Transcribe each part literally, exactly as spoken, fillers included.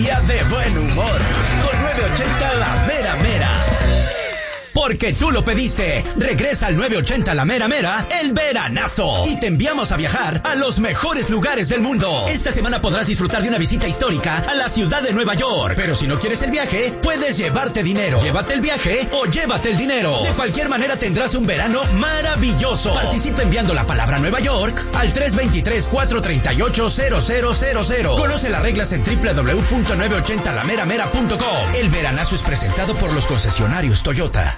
De buen humor, con nueve ochenta La Mera Mera. Porque tú lo pediste. Regresa al nueve ochenta La Mera Mera, el veranazo. Y te enviamos a viajar a los mejores lugares del mundo. Esta semana podrás disfrutar de una visita histórica a la ciudad de Nueva York. Pero si no quieres el viaje, puedes llevarte dinero. Llévate el viaje o llévate el dinero. De cualquier manera tendrás un verano maravilloso. Participa enviando la palabra Nueva York al tres dos tres, cuatro tres ocho, cero cero cero cero. Conoce las reglas en doble u doble u doble u punto nueve ochenta la mera mera punto com. El veranazo es presentado por los concesionarios Toyota.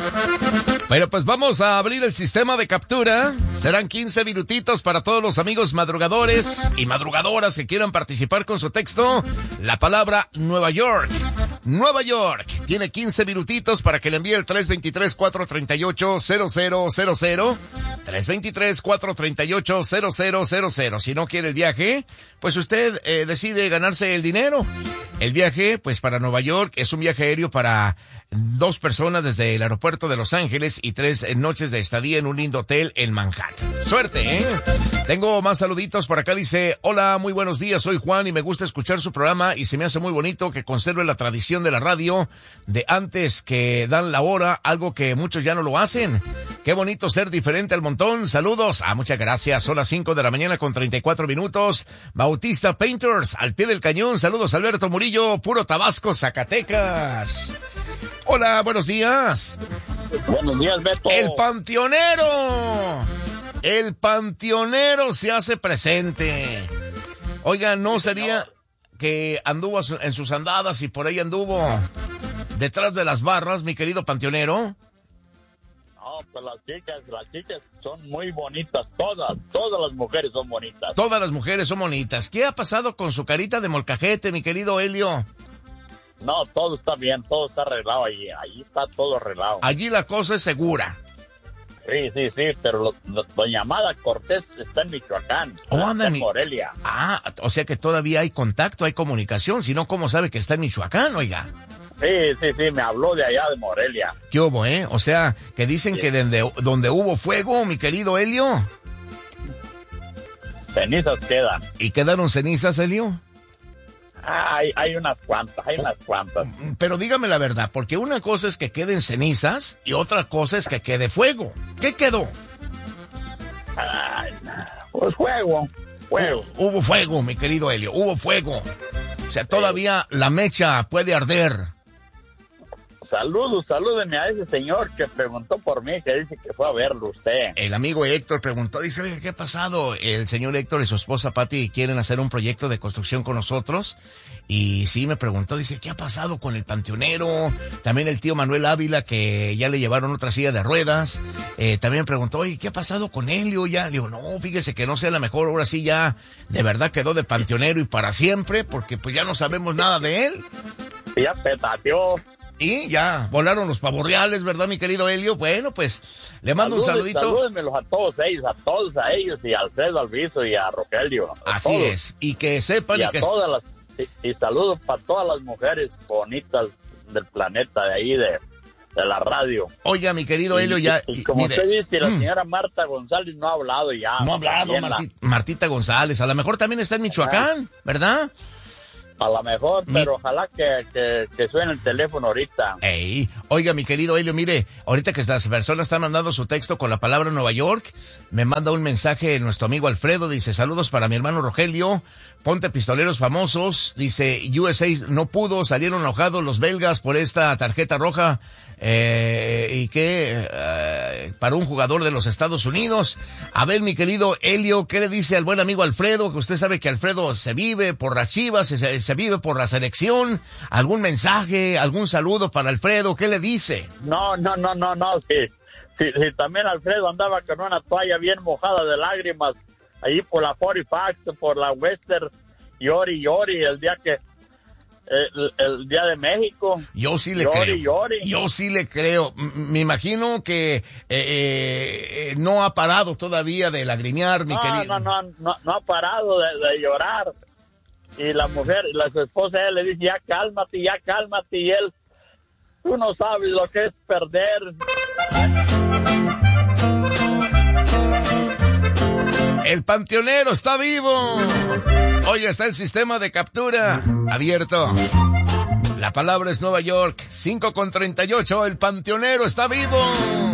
Bueno, pues vamos a abrir el sistema de captura. Serán quince minutitos para todos los amigos madrugadores y madrugadoras que quieran participar con su texto. La palabra Nueva York. Nueva York. Tiene quince minutitos para que le envíe el tres dos tres, cuatro tres ocho, cero cero cero cero. tres dos tres, cuatro tres ocho, cero cero cero cero. Si no quiere el viaje, pues usted eh, decide ganarse el dinero. El viaje, pues para Nueva York, es un viaje aéreo para dos personas desde el aeropuerto de Los Ángeles y tres noches de estadía en un lindo hotel en Manhattan. ¡Suerte, eh! Tengo más saluditos por acá. Dice, hola, muy buenos días, soy Juan y me gusta escuchar su programa y se me hace muy bonito que conserve la tradición de la radio de antes, que dan la hora, algo que muchos ya no lo hacen. Qué bonito ser diferente al montón. Saludos. Ah, muchas gracias. Son las cinco de la mañana con treinta y cuatro minutos. Bautista Painters, al pie del cañón. Saludos, Alberto Murillo, puro Tabasco, Zacatecas. Hola, buenos días. Buenos días, Beto. El panteonero. El panteonero se hace presente. Oiga, ¿no sería que anduvo en sus andadas y por ahí anduvo detrás de las barras, mi querido panteonero? No, pues las chicas, las chicas son muy bonitas, todas, todas las mujeres son bonitas. Todas las mujeres son bonitas. ¿Qué ha pasado con su carita de molcajete, mi querido Helio? No, todo está bien, todo está arreglado allí, allí está todo arreglado. Allí la cosa es segura. Sí, sí, sí, pero lo, lo, doña Amada Cortés está en Michoacán, oh, está en en Morelia. Ah, o sea que todavía hay contacto, hay comunicación, si no, ¿cómo sabe que está en Michoacán, oiga? Sí, sí, sí, me habló de allá de Morelia. ¿Qué hubo, eh? O sea, que dicen sí. que desde donde hubo fuego, mi querido Helio. Cenizas quedan. ¿Y quedaron cenizas, Helio? Ah, hay, hay unas cuantas, hay unas cuantas. Pero dígame la verdad, porque una cosa es que queden cenizas y otra cosa es que quede fuego. ¿Qué quedó? Ay, pues fuego, fuego. Hubo, hubo fuego, mi querido Helio, hubo fuego. O sea, todavía sí. La mecha puede arder. Saludos, salúdeme a ese señor que preguntó por mí, que dice que fue a verlo usted. El amigo Héctor preguntó, dice, oye, ¿qué ha pasado? El señor Héctor y su esposa Pati quieren hacer un proyecto de construcción con nosotros. Y sí, me preguntó, dice, ¿qué ha pasado con el panteonero? También el tío Manuel Ávila, que ya le llevaron otra silla de ruedas. Eh, también me preguntó, oye, ¿qué ha pasado con Helio? Ya, le digo, no, fíjese que no sea la mejor, ahora sí ya de verdad quedó de panteonero y para siempre, porque pues ya no sabemos nada de él. Ya petateó. Y ya, volaron los pavorreales, ¿verdad, mi querido Helio? Bueno, pues, le mando Saludes, un saludito. Salúdenmelos a todos ellos, a todos a ellos, y a Alfredo Alviso y a Rogelio. A Así todos. es, y que sepan y, y a que... Todas las, y, y saludos para todas las mujeres bonitas del planeta de ahí, de, de la radio. Oiga, mi querido y, Helio, ya... Y, y como mire, usted dice, la mm, señora Marta González no ha hablado ya. No ha hablado, Marti, la... Martita González, a lo mejor también está en Michoacán, ¿verdad? A lo mejor, pero mi... ojalá que, que, que suene el teléfono ahorita. Ey, oiga, mi querido Helio, mire, ahorita que las personas están mandando su texto con la palabra Nueva York, me manda un mensaje nuestro amigo Alfredo, dice, saludos para mi hermano Rogelio, ponte pistoleros famosos, dice, U S A no pudo, salieron enojados los belgas por esta tarjeta roja, eh, y que, eh, para un jugador de los Estados Unidos. A ver, mi querido Helio, ¿qué le dice al buen amigo Alfredo? Que usted sabe que Alfredo se vive por las Chivas, se, se vive por la selección. ¿Algún mensaje, algún saludo para Alfredo? ¿Qué le dice? No, no, no, no, no, sí, sí, sí, también Alfredo andaba con una toalla bien mojada de lágrimas, ahí por la cuarenta y cinco, por la Western, llori, llori, el día que, el, el día de México. Yo sí le llori, creo. Llori. Yo sí le creo. M- me imagino que, eh, eh, no ha parado todavía de lagrimear, mi no, querido. No, no, no, no, no ha parado de, de llorar. Y la mujer, la su esposa, ella le dice, ya cálmate, ya cálmate, y él, tú no sabes lo que es perder. El panteonero está vivo. Hoy está el sistema de captura abierto. La palabra es Nueva York. cinco con treinta y ocho. El panteonero está vivo.